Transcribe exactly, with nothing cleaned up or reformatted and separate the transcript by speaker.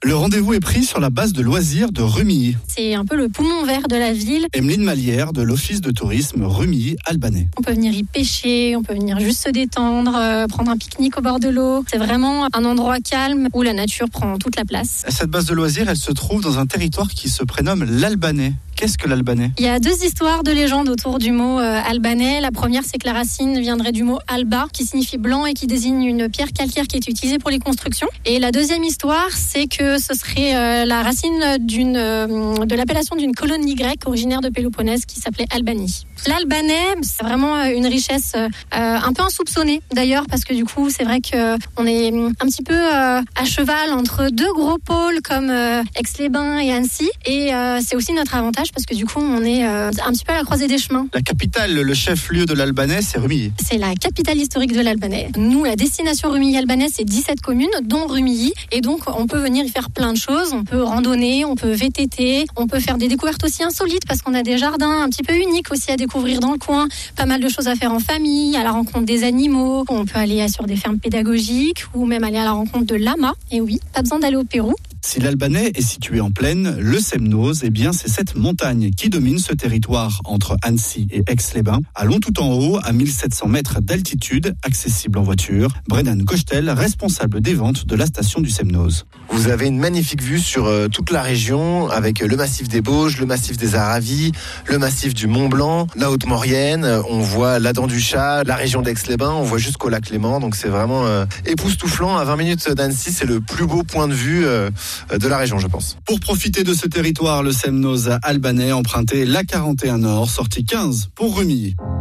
Speaker 1: Le rendez-vous est pris sur la base de loisirs de Rumilly.
Speaker 2: C'est un peu le poumon vert de la ville.
Speaker 1: Emeline Malière de l'Office de tourisme Rumilly-Albanais.
Speaker 2: On peut venir y pêcher, on peut venir juste se détendre, euh, prendre un pique-nique au bord de l'eau. C'est vraiment un endroit calme où la nature prend toute la place.
Speaker 1: Cette base de loisirs, elle se trouve dans un territoire qui se prénomme l'Albanais. Qu'est-ce que l'Albanais ?
Speaker 2: Il y a deux histoires de légende autour du mot euh, albanais. La première, c'est que la racine viendrait du mot alba, qui signifie blanc et qui désigne une pierre calcaire qui est utilisée pour les constructions. Et la deuxième histoire, c'est que ce serait euh, la racine d'une, euh, de l'appellation d'une colonie grecque originaire de Péloponnèse qui s'appelait Albanie. L'albanais, c'est vraiment une richesse euh, un peu insoupçonnée d'ailleurs, parce que du coup, c'est vrai qu'on est un petit peu euh, à cheval entre deux gros pôles comme euh, Aix-les-Bains et Annecy. Et euh, c'est aussi notre avantage, parce que du coup, on est euh, un petit peu à la croisée des chemins.
Speaker 1: La capitale, le chef-lieu de l'Albanais, c'est Rumilly.
Speaker 2: C'est la capitale historique de l'Albanais. Nous, la destination Rumilly-Albanais, c'est dix-sept communes, dont Rumilly. Et donc, on peut venir y faire plein de choses. On peut randonner, on peut V T T, on peut faire des découvertes aussi insolites, parce qu'on a des jardins un petit peu uniques aussi à découvrir dans le coin. Pas mal de choses à faire en famille, à la rencontre des animaux. On peut aller sur des fermes pédagogiques ou même aller à la rencontre de lamas. Et oui, pas besoin d'aller au Pérou.
Speaker 1: Si l'Albanais est situé en plaine, le Semnoz, eh bien, c'est cette montagne qui domine ce territoire entre Annecy et Aix-les-Bains, allons tout en haut, à mille sept cents mètres d'altitude, accessible en voiture. Brennan Kochtel, responsable des ventes de la station du Semnoz.
Speaker 3: Vous avez une magnifique vue sur euh, toute la région, avec le massif des Bauges, le massif des Aravis, le massif du Mont Blanc, la Haute-Maurienne. On voit la Dent du Chat, la région d'Aix-les-Bains, on voit jusqu'au lac Léman. Donc c'est vraiment euh, époustouflant. À vingt minutes d'Annecy, c'est le plus beau point de vue euh, de la région, je pense.
Speaker 1: Pour profiter de ce territoire, le Semnoz albanais empruntait l'A quarante et un Nord, sortie quinze pour Rumilly.